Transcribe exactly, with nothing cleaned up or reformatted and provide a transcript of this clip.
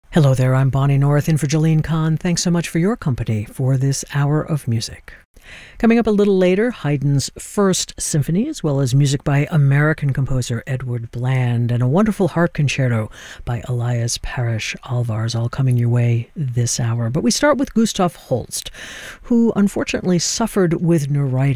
Hello there, I'm Bonnie North in for Jolene Kahn. Thanks so much for your company for this hour of music. Coming up a little later, Haydn's First Symphony, as well as music by American composer Edward Bland, and a wonderful harp concerto by Elias Parrish Alvarez, all coming your way this hour. But we start with Gustav Holst, who unfortunately suffered with neuritis